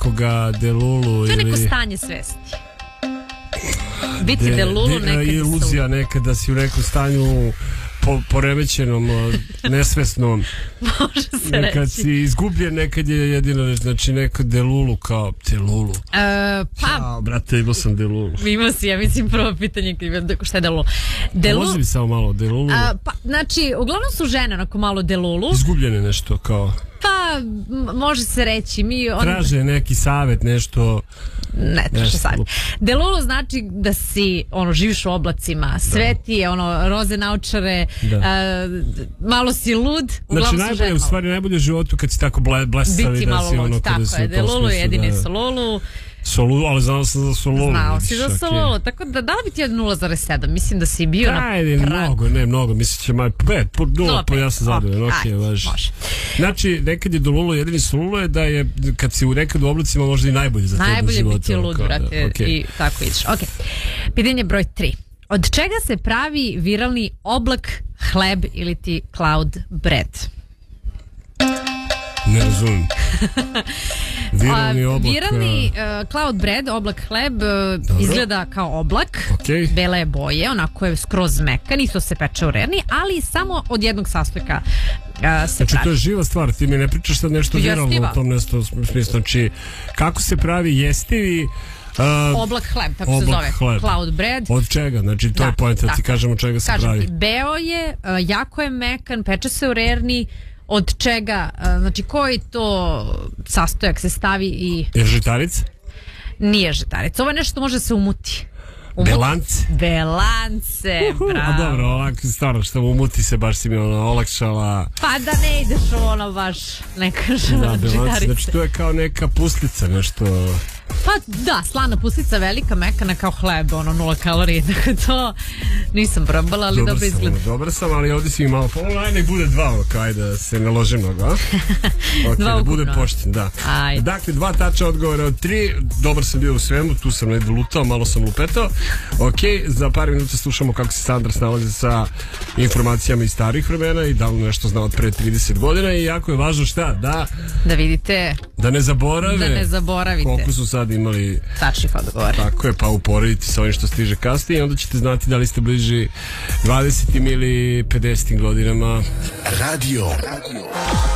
nekoga delulu. To je ili... neko stanje svesti. Biti delulu nekad iluzija nekada si u nekom stanju poremećenom, nesvesnom. Može se reći. Kad si izgubljen, nekad je jedino reč, znači neko delulu kao delulu. Pa, brate, imao sam delulu. Imao si, ja mislim, prvo pitanje šta je delulu. Pomozi mi samo malo delulu. Pa, znači, uglavnom su žene onako malo delulu. Izgubljene nešto kao. Pa, može se reći. Traže neki savjet, nešto. Ne traže savjet. Delulu znači da si, živiš u oblacima, sve ti je, roze naočare, malo si lud. Znači, najbolje, u stvari, najbolje u životu kad si tako blesavi. Biti malo lud, tako je. Delulu je jedini Solulu. Ali znao sam za Solulu. Znao si za Solulu, tako da dala bi ti 0,7, mislim da si bio na pragu. Mnogo, mislim će malo 5, ja sam zadovoljan, može. Znači, nekad je Delulu jedini Solulu je da je, kad si nekad u oblacima možda i najbolje za tebe u životu. Najbolje biti lud, brate, i tako ideš. Ok, pitanje broj 3. Od čega se pravi viralni oblak, hleb ili ti cloud bread? Ne razumim. Viralni cloud bread, oblak hleb, izgleda kao oblak, bela je boje, onako je skroz mekan, isto se peče u rerni, ali samo od jednog sastojka se pravi. Znači, to je živa stvar, ti mi ne pričaš sad nešto viralno u tom smislu. Znači, kako se pravi jestivi oblak hleb, tako se zove, cloud bread. Od čega? Znači, to je poenta, ti kažemo od čega se pravi. Kažem ti, beo je, jako je mekan, peče se u rerni. Od čega, znači koji to sastojak se stavi i... Je žitaric? Nije žitaric, ovo je nešto može se umuti. Belance? Belance, bravo. A dobro, ovako stvarno što umuti se, baš si mi olakšala. Pa da ne ideš u baš neka žitarice. Znači to je kao neka pustica, nešto... Pa da, slana pustica, velika, mekana kao hleb, 0 kalorije, tako to nisam probala, ali dobro izgleda. Dobar sam, ali ovdje si mi malo nek bude 2, kao ajde da se ne loži mnogo, a? Da bude pošten, da. Ajde. Dakle, 2 tača odgovora od 3, dobar sam bio u svemu, tu sam negdje lutao, malo sam lupetao. Ok, za par minuta slušamo kako se Sandra snalazi sa informacijama iz starih vremena i da li nešto zna od pre 30 godina i jako je važno šta, da vidite, da ne zaboravite koliko su sad imali tačnih odgovora. Tako je, pa uporediti sa ovim što stiže kasnije i onda ćete znati da li ste bliži 20. ili 50. godinama. Radio